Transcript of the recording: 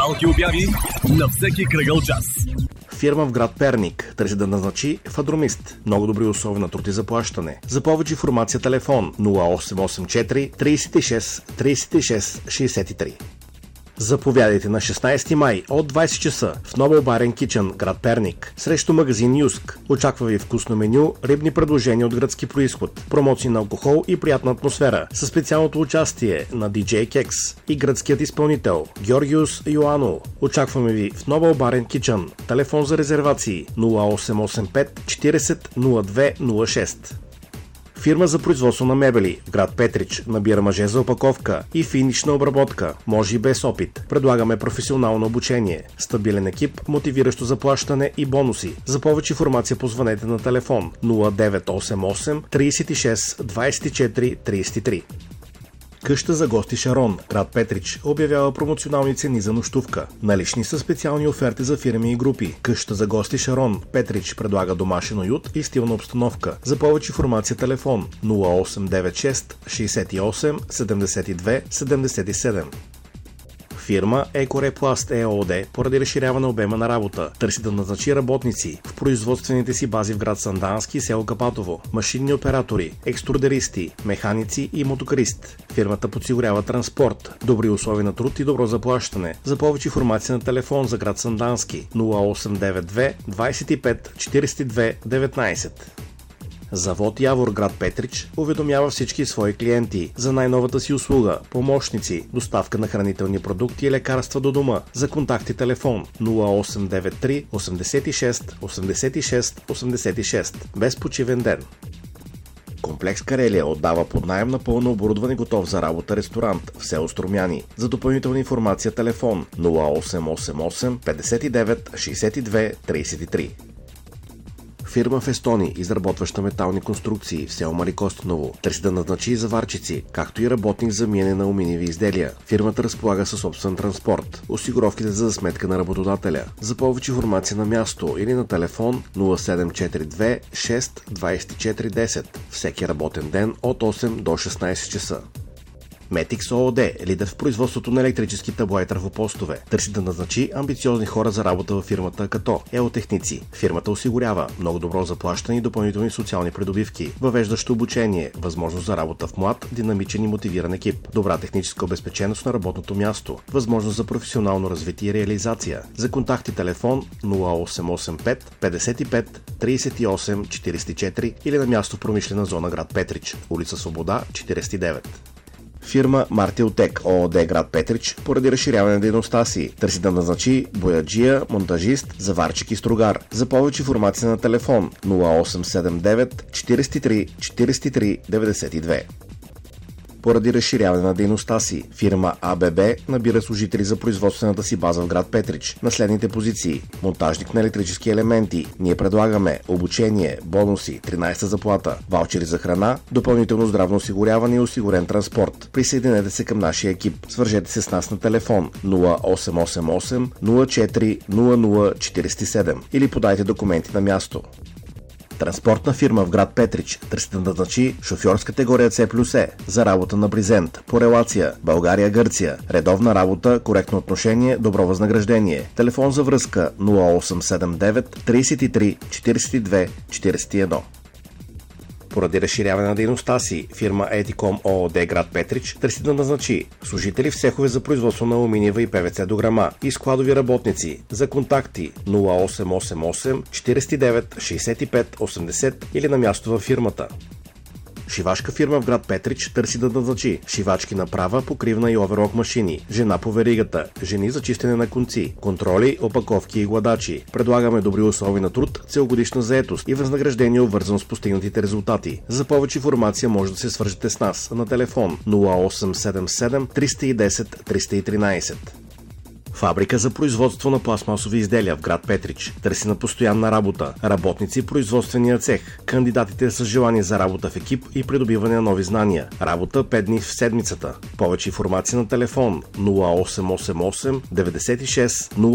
Малки обяви на всеки кръгъл час. Фирма в град Перник търси да назначи фадромист. Много добри условия на труд и заплащане. За повече информация телефон 0884 36 36 63. Заповядайте на 16 май от 20 часа в Нобъл Барен Кичън, град Перник, срещу магазин Юск. Очаква ви вкусно меню, рибни предложения от гръцки происход, промоции на алкохол и приятна атмосфера, със специалното участие на DJ Кекс и гръцкият изпълнител Георгиус Йоано. Очакваме ви в Нобъл Барен Кичън. Телефон за резервации 0885 40 02 06. Фирма за производство на мебели в град Петрич набира мъже за опаковка и финишна обработка, може и без опит. Предлагаме професионално обучение, стабилен екип, мотивиращо заплащане и бонуси. За повече информация позвънете на телефон 0988 36 24 33. Къща за гости Шарон, град Петрич, обявява промоционални цени за нощувка. Налични са специални оферти за фирми и групи. Къща за гости Шарон, Петрич предлага домашен уют и стилна обстановка. За повече информация телефон 0896 68 72 77. Фирма Екорепласт ЕООД поради разширяване обема на работа търси да назначи работници в производствените си бази в град Сандански и село Капатово, машинни оператори, екструдеристи, механици и мотокарист. Фирмата подсигурява транспорт, добри условия на труд и добро заплащане. За повече информация на телефон за град Сандански 0892 25 42 19. Завод Явор, град Петрич, уведомява всички свои клиенти за най-новата си услуга, помощници, доставка на хранителни продукти и лекарства до дома. За контакти телефон 0893 86 86 86. Без почивен ден. Комплекс Карелия отдава под наем на пълно оборудване готов за работа ресторант в село Струмяни. За допълнителна информация телефон 0888 59 62 33. Фирма в Естония, изработваща метални конструкции в село Маликостиново, търси да назначи заварчици, както и работник за миене на алуминиеви изделия. Фирмата разполага със собствен транспорт. Осигуровките за сметка на работодателя. За повече информация на място или на телефон 0742 6 24 10. Всеки работен ден от 8 до 16 часа. Метикс ООД, лидер в производството на електрически табла и трафопостове, търси да назначи амбициозни хора за работа във фирмата като еотехници. Фирмата осигурява много добро заплащане и допълнителни социални придобивки, въвеждащо обучение, възможност за работа в млад, динамичен и мотивиран екип, добра техническа обезпеченост на работното място, възможност за професионално развитие и реализация. За контакти телефон 0885 55 38 44 или на място в промишлена зона град Петрич, улица Свобода 49. Фирма Мартилтек ООД, град Петрич, поради разширяване на дейността си, търси да назначи бояджия, монтажист, заварчик и стругар. За повече информация на телефон 0879 43 43 92. Поради разширяване на дейността си, фирма АББ набира служители за производствената си база в град Петрич на следните позиции: монтажник на електрически елементи. Ние предлагаме обучение, бонуси, 13-та заплата, ваучери за храна, допълнително здравно осигуряване и осигурен транспорт. Присъединете се към нашия екип. Свържете се с нас на телефон 0888 04 00 47 или подайте документи на място. Транспортна фирма в град Петрич търси да назначи шофьор с категория C+E за работа на бризент по релация България-Гърция. Редовна работа, коректно отношение, добро възнаграждение. Телефон за връзка 0879 33 42 41. Поради разширяване на дейността си, фирма Етиком ООД, град Петрич, търси да назначи служители в цехове за производство на алуминиева и ПВЦ дограма и складови работници. За контакти 0888 49 65 80 или на място във фирмата. Шивашка фирма в град Петрич търси да назначи шивачки на права, покривна и оверлок машини, жена по веригата, жени за чистене на конци, контроли, опаковки и гладачи. Предлагаме добри условия на труд, целогодишна заетост и възнаграждение, обвързано с постигнатите резултати. За повече информация може да се свържете с нас на телефон 0877 310 313. Фабрика за производство на пластмасови изделия в град Петрич търси на постоянна работа работници в производствения цех. Кандидатите са желани за работа в екип и придобиване на нови знания. Работа 5 дни в седмицата. Повече информация на телефон 0888 96